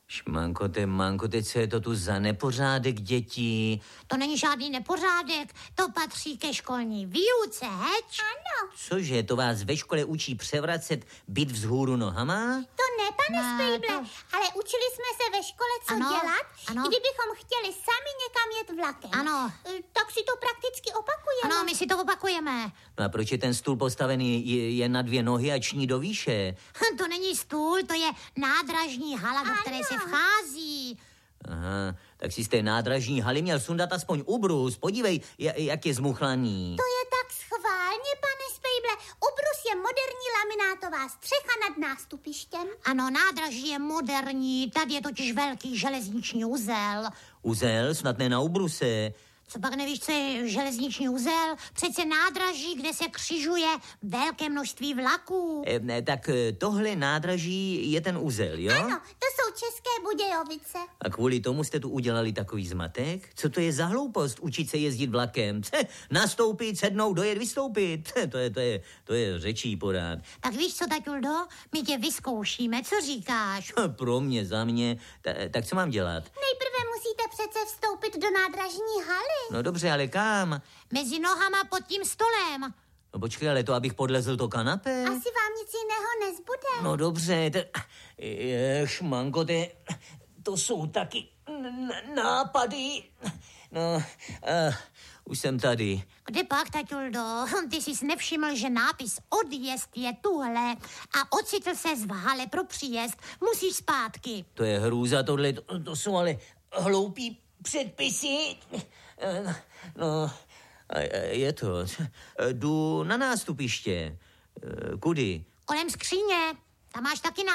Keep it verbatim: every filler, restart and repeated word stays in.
Šmankote, mankote, co je to tu za nepořádek, děti? To není žádný nepořádek, to patří ke školní výuce, heč? Ano. Cože, to vás ve škole učí převracet byt vzhůru nohama? To ne, pane Ne, Spejble, to- ale učili jsme se ve škole, co Ano, dělat, ano. kdybychom chtěli sami někam jet vlakem. Ano. E, Tak si to prakticky opakujeme. Ano, my si to opakujeme. No a proč je ten stůl postavený je, je na dvě nohy a ční do výše? To není stůl, to je nádražní hala, do Ano. které se vchází. Aha, tak si z té nádražní haly měl sundat aspoň ubrus. Podívej, ja- jak je zmuchlaný. To je tak schválně, pane Spejble. Ubrus je moderní laminátová střecha nad nástupištěm. Ano, nádraží je moderní, tady je totiž velký železniční uzel. Uzel, snad ne na ubruse. Co pak nevíš, co je železniční uzel? Přece nádraží, kde se křižuje velké množství vlaků. E, ne, tak e, tohle nádraží je ten uzel, jo? Ano, to jsou České Budějovice. A kvůli tomu jste tu udělali takový zmatek? Co to je za hloupost učit se jezdit vlakem? Ce, nastoupit, sednout, dojet, vystoupit. Ce, to je, to je, to je řečí porád. Tak víš co, Taťuldo? My tě vyzkoušíme, co říkáš? Pro mě, za mě. Ta, tak co mám dělat? Nejprve musíte přece vstoupit do nádražní haly. No dobře, ale kam? Mezi nohama pod tím stolem. No počkej, ale to, abych podlezl to kanapé? Asi vám nic jiného nezbude. No dobře, to... Ješmanko, to, to jsou taky n- nápady. No, uh, už jsem tady. Kde pak, Taťuldo? Ty jsi nevšiml, že nápis odjezd je tuhle a ocitl se v hale pro příjezd. Musíš zpátky. To je hrůza, tohle, to, to jsou ale hloupí předpisy. Eh, No, a- a je to. Jdu na nástupiště. Eh, Kudy? Kolem skříně. Tam máš taky